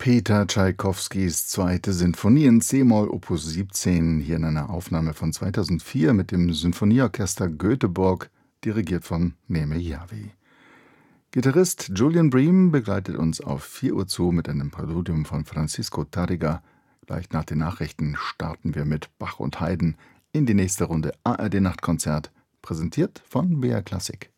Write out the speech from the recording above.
Peter Tschaikowskis zweite Sinfonie in c-Moll Opus 17, hier in einer Aufnahme von 2004 mit dem Sinfonieorchester Göteborg, dirigiert von Neeme Järvi. Gitarrist Julian Bream begleitet uns auf 4 Uhr zu mit einem Präludium von Francisco Tárrega. Gleich nach den Nachrichten starten wir mit Bach und Haydn in die nächste Runde ARD Nachtkonzert, präsentiert von BR Klassik.